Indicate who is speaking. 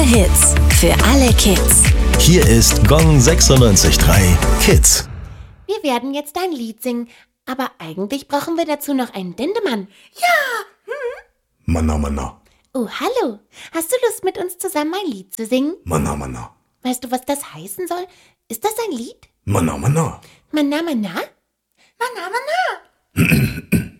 Speaker 1: Hits für alle Kids.
Speaker 2: Hier ist Gong 96.3 Kids.
Speaker 3: Wir werden jetzt ein Lied singen, aber eigentlich brauchen wir dazu noch einen Dendemann.
Speaker 4: Mana, mana.
Speaker 3: Oh, hallo. Hast du Lust, mit uns zusammen ein Lied zu singen?
Speaker 4: Mana, mana.
Speaker 3: Weißt du, was das heißen soll? Ist das ein Lied?
Speaker 4: Mana, mana.
Speaker 3: Mana, mana? Mana, mana.